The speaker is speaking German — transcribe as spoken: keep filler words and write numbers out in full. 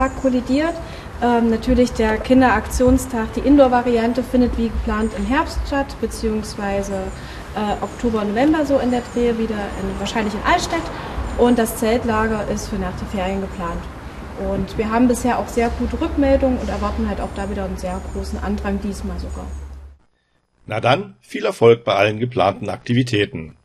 kollidiert. Ähm, natürlich der Kinderaktionstag, die Indoor-Variante findet wie geplant im Herbst statt, beziehungsweise äh, Oktober, November so in der Dreh, wieder in, wahrscheinlich in Altstädt. Und das Zeltlager ist für nach den Ferien geplant. Und wir haben bisher auch sehr gute Rückmeldungen und erwarten halt auch da wieder einen sehr großen Andrang, diesmal sogar. Na dann, viel Erfolg bei allen geplanten Aktivitäten.